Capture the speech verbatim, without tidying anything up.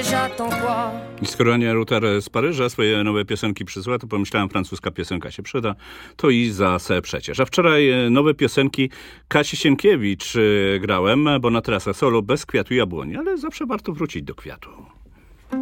j'attends quoi? I skoro Ania Rutar z Paryża swoje nowe piosenki przysłała, to pomyślałem, francuska piosenka się przyda. To i za se przecież. A wczoraj nowe piosenki Kasi Sienkiewicz grałem, bo na trasach solo bez kwiatu jabłoni, ale zawsze warto wrócić do kwiatu.